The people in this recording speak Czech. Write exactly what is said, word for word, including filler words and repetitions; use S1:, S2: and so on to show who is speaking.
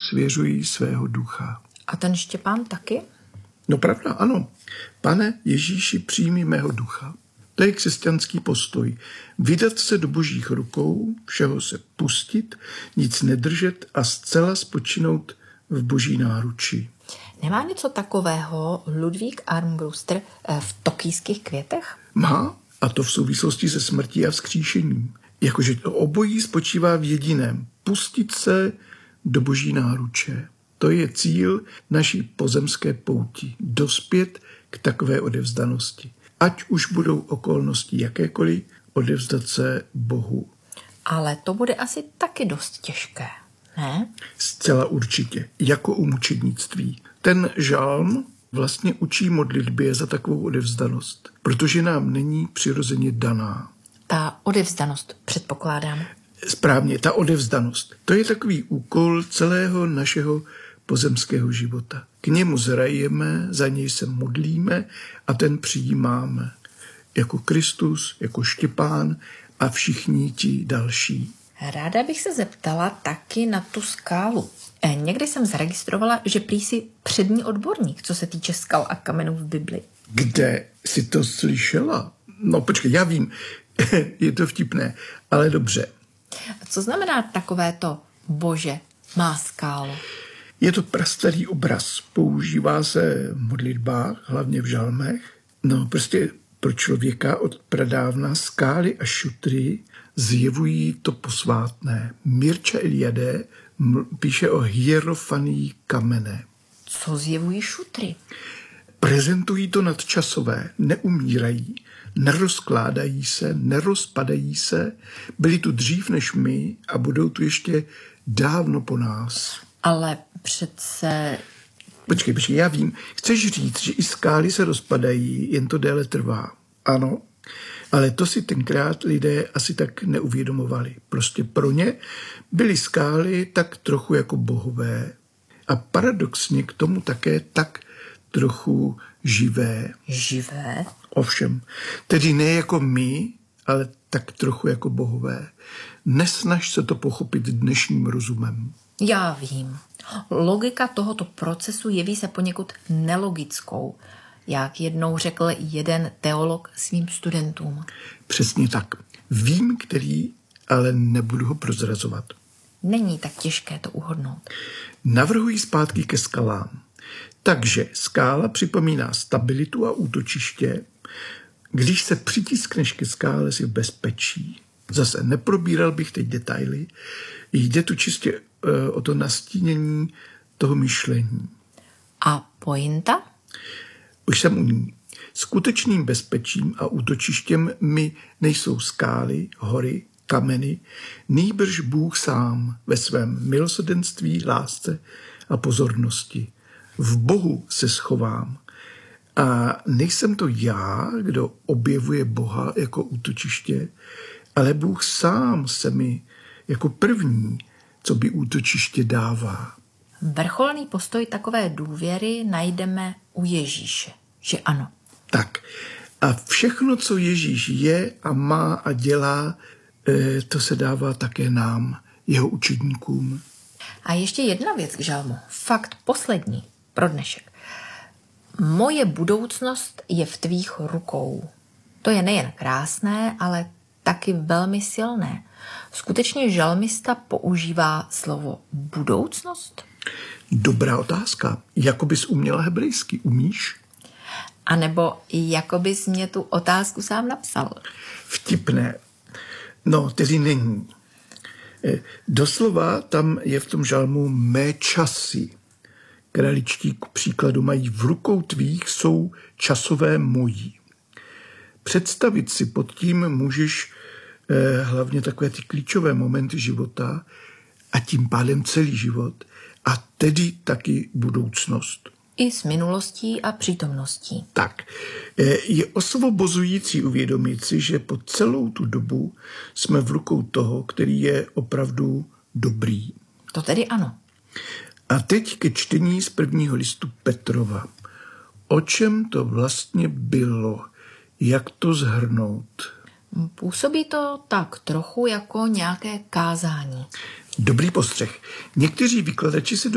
S1: svěřuji svého ducha.
S2: A ten Štěpán taky?
S1: No pravda, ano. Pane Ježíši, přijmi mého ducha. To je křesťanský postoj. Vydat se do božích rukou, všeho se pustit, nic nedržet a zcela spočinout v boží náruči.
S2: Nemá něco takového Ludvík Armbruster v Tokijských květech?
S1: Má, a to v souvislosti se smrtí a vzkříšením. Jakože to obojí spočívá v jediném. Pustit se do boží náruče. To je cíl naší pozemské pouti. Dospět k takové odevzdanosti. Ať už budou okolnosti jakékoliv, odevzdat se Bohu.
S2: Ale to bude asi taky dost těžké, ne?
S1: Zcela určitě. Jako u mučednictví. Ten žalm vlastně učí modlitbě za takovou odevzdanost, protože nám není přirozeně daná.
S2: Ta odevzdanost, předpokládám.
S1: Správně, ta odevzdanost. To je takový úkol celého našeho pozemského života. K němu zrajeme, za něj se modlíme a ten přijímáme. Jako Kristus, jako Štěpán a všichni ti další.
S2: Ráda bych se zeptala taky na tu skálu. Někdy jsem zaregistrovala, že prý jsi přední odborník, co se týče skal a kamenů v Bibli.
S1: Kde jsi to slyšela? No počkej, já vím, je to vtipné, ale dobře.
S2: Co znamená takovéto Bože má skálu?
S1: Je to prastarý obraz. Používá se v modlitbách, hlavně v žalmech. No prostě pro člověka od pradávna skály a šutry zjevují to posvátné. Mirča Eliade píše o hierofaní kamene.
S2: Co zjevují šutry?
S1: Prezentují to nadčasové, neumírají, nerozkládají se, nerozpadají se, byli tu dřív než my a budou tu ještě dávno po nás.
S2: Ale přece...
S1: Počkej, počkej, já vím. Chceš říct, že i skály se rozpadají, jen to déle trvá. Ano, ale to si tenkrát lidé asi tak neuvědomovali. Prostě pro ně byly skály tak trochu jako bohové a paradoxně k tomu také tak trochu živé.
S2: Živé?
S1: Ovšem, tedy ne jako my, ale tak trochu jako bohové. Nesnaž se to pochopit dnešním rozumem.
S2: Já vím. Logika tohoto procesu jeví se poněkud nelogickou, jak jednou řekl jeden teolog svým studentům.
S1: Přesně tak. Vím, který, ale nebudu ho prozrazovat.
S2: Není tak těžké to uhodnout.
S1: Navrhuji zpátky ke skalám. Takže skála připomíná stabilitu a útočiště. Když se přitiskneš ke skále, si v bezpečí. Zase neprobíral bych teď detaily. Jde tu čistě o to nastínění toho myšlení.
S2: A pointa?
S1: Už jsem u ní. Skutečným bezpečím a útočištěm mi nejsou skály, hory, kameny, nýbrž Bůh sám ve svém milosrdenství, lásce a pozornosti. V Bohu se schovám. A nejsem to já, kdo objevuje Boha jako útočiště, ale Bůh sám se mi jako první, co by útočiště dává.
S2: Vrcholný postoj takové důvěry najdeme u Ježíše, že ano?
S1: Tak. A všechno, co Ježíš je a má a dělá, to se dává také nám, jeho učedníkům.
S2: A ještě jedna věc k žalmu. Fakt poslední pro dnešek. Moje budoucnost je v tvých rukou. To je nejen krásné, ale taky velmi silné. Skutečně žalmista používá slovo budoucnost?
S1: Dobrá otázka. Jako bys uměla hebrejsky, umíš?
S2: A nebo jako bys mě tu otázku sám napsal?
S1: Vtipné. No, tedy není. Doslova tam je v tom žalmu mé časy. Kraličtí k příkladu mají v rukou tvých jsou časové mojí. Představit si pod tím můžeš eh, hlavně takové ty klíčové momenty života a tím pádem celý život a tedy taky budoucnost.
S2: I s minulostí a přítomností.
S1: Tak. Je osvobozující uvědomit si, že po celou tu dobu jsme v rukou toho, který je opravdu dobrý.
S2: To tedy ano.
S1: A teď ke čtení z prvního listu Petrova. O čem to vlastně bylo? Jak to shrnout?
S2: Působí to tak trochu jako nějaké kázání.
S1: Dobrý postřeh. Někteří vykladači se